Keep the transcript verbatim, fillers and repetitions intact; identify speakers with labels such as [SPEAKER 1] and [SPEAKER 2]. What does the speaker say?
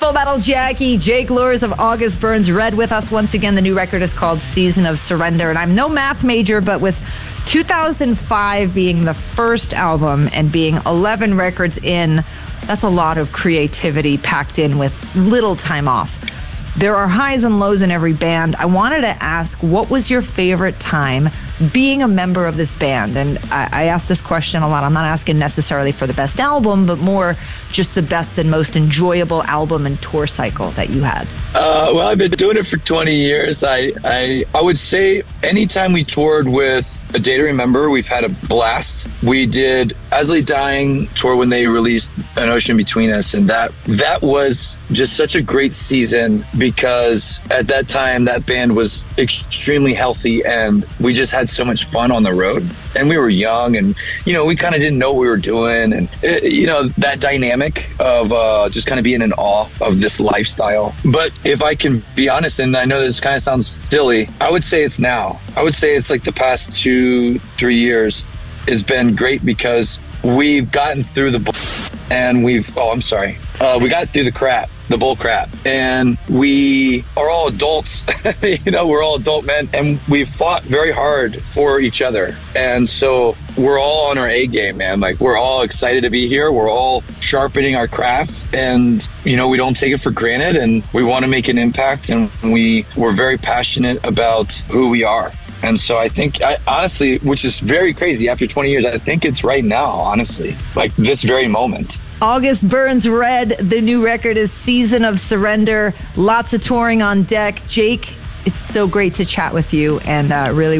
[SPEAKER 1] Full Metal Jackie, Jake Luhrs of August Burns Red with us once again. The new record is called Season of Surrender. And I'm no math major, but with two thousand five being the first album and being eleven records in, that's a lot of creativity packed in with little time off. There are highs and lows in every band. I wanted to ask, what was your favorite time being a member of this band? And I, I ask this question a lot. I'm not asking necessarily for the best album, but more just the best and most enjoyable album and tour cycle that you had.
[SPEAKER 2] Uh, well, I've been doing it for twenty years. I, I, I would say anytime we toured with A Day to Remember, we've had a blast. We did As I Lay Dying tour when they released An Ocean Between Us, and that that was just such a great season because at that time that band was extremely healthy and we just had so much fun on the road. And we were young and, you know, we kind of didn't know what we were doing. And, it, you know, that dynamic of uh, just kind of being in awe of this lifestyle. But if I can be honest, and I know this kind of sounds silly, I would say it's now. I would say it's like the past two, three years has been great because we've gotten through the bull and we've, oh, I'm sorry. Uh, we got through the crap, the bull crap. And we are all adults, you know, we're all adult men and we've fought very hard for each other. And so we're all on our A game, man. Like we're all excited to be here. We're all sharpening our craft and, you know, we don't take it for granted and we want to make an impact and we, we're very passionate about who we are. And so I think, I, honestly, which is very crazy after twenty years, I think it's right now, honestly, like this very moment.
[SPEAKER 1] August Burns Red, the new record is Season of Surrender. Lots of touring on deck. Jake, it's so great to chat with you and uh, really